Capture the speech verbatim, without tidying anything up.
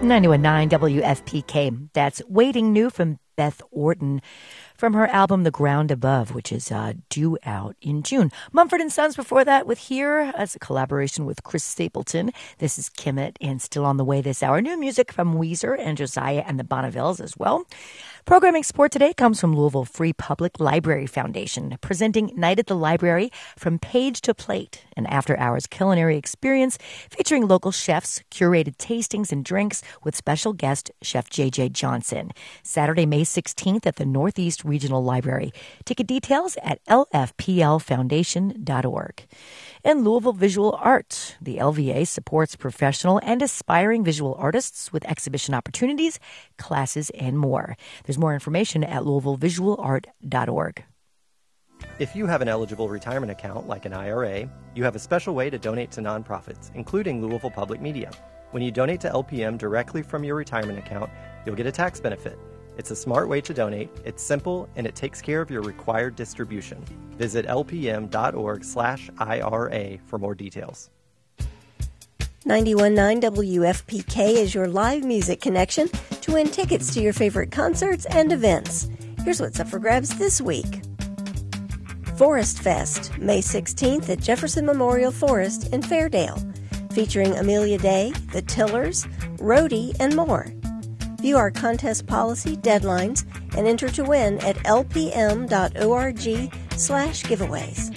ninety-one point nine W F P K. That's Waiting New from Beth Orton from her album The Ground Above, which is uh, due out in June. Mumford and Sons before that with Here as a collaboration with Chris Stapleton. This is Kimmett and still on the way this hour. New music from Weezer and Josiah and the Bonnevilles as well. Programming support today comes from Louisville Free Public Library Foundation, presenting Night at the Library from Page to Plate, an after-hours culinary experience featuring local chefs, curated tastings and drinks with special guest Chef J J Johnson. Saturday, May sixteenth at the Northeast Regional Library. Ticket details at L F P L foundation dot org. And Louisville Visual Art. The L V A supports professional and aspiring visual artists with exhibition opportunities, classes, and more. There's more information at louisville visual art dot org. If you have an eligible retirement account like an I R A, you have a special way to donate to nonprofits, including Louisville Public Media. When you donate to L P M directly from your retirement account, you'll get a tax benefit. It's a smart way to donate, it's simple, and it takes care of your required distribution. Visit L P M dot org slash I R A for more details. ninety-one point nine W F P K is your live music connection to win tickets to your favorite concerts and events. Here's what's up for grabs this week. Forest Fest, May sixteenth at Jefferson Memorial Forest in Fairdale, featuring Amelia Day, The Tillers, Rhodey, and more. View our contest policy, deadlines, and enter to win at L P M dot org slash giveaways.